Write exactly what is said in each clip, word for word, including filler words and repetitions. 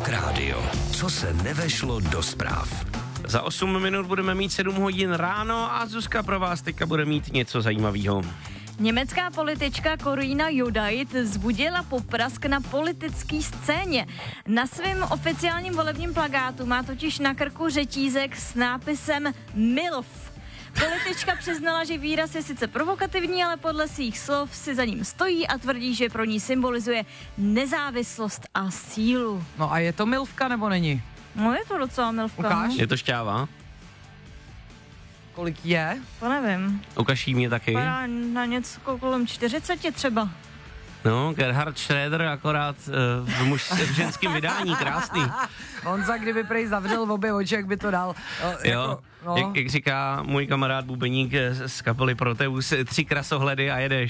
Rock Radio. Co se nevešlo do zpráv. Za osm minut budeme mít sedm hodin ráno a Zuzka pro vás teďka bude mít něco zajímavého. Německá politička Corinna Judajt vzbudila poprask na politické scéně. Na svém oficiálním volebním plakátu má totiž na krku řetízek s nápisem MILF. Politička přiznala, že výraz je sice provokativní, ale podle svých slov si za ním stojí a tvrdí, že pro ní symbolizuje nezávislost a sílu. No a je to milfka nebo není? No je to docela milfka. Ukáž. Je to šťáva? Kolik je? To nevím. Ukaží mě taky. Vypadá na něco kolem čtyřicet třeba. No, Gerhard Schröder akorát uh, v, muž, v ženském vydání, krásný. Honza, kdyby prej zavřel v obě oči, jak by to dal. No, Jo, jako, no. jak, jak říká můj kamarád Bubeník z kapely Proteus, tři krasohledy a jedeš.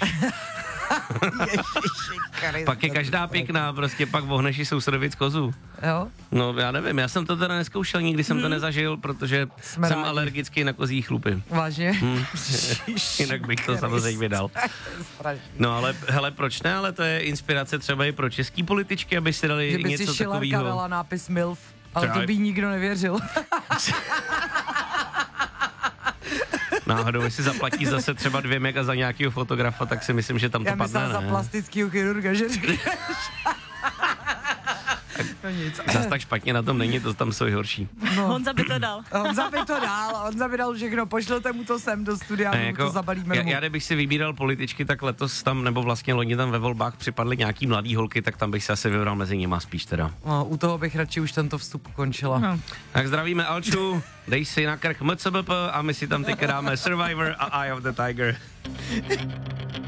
Ježiši, Pak je každá pěkná, prostě pak vohneš i sousedovic kozu. Jo? No já nevím, já jsem to teda neskoušel, nikdy jsem hmm. to nezažil, protože Jsme jsem rádi. alergický na kozí chlupy. Vážně? Hmm. Jinak bych to samozřejmě dal. No ale hele, proč ne, ale to je inspirace třeba i pro český političky, aby si dali Že by něco si Šilarka takového. dala nápis MILF, ale Třeba- to by nikdo nevěřil. Náhodou, jestli zaplatí zase třeba dvě mega za nějakého fotografa, tak si myslím, že tam to Já padne, myslím ne? za plastického chirurga, že řekneš. No nic. Zas tak špatně na tom není, to tam jsou i horší. No. Honza by to dal. Honza by to dal, Honza by dal všechno, pošlete mu to sem do studia, Ne, my mu jako, to zabalíme. já, domů. já kdybych si vybíral političky, tak letos tam, nebo vlastně loni tam ve volbách připadly nějaký mladý holky, tak tam bych se asi vybral mezi nima spíš teda. No, u toho bych radši už tento vstup končila. No. Tak zdravíme Alču, dej si na krk M C B P a my si tam teď dáme Survivor a Eye of the Tiger.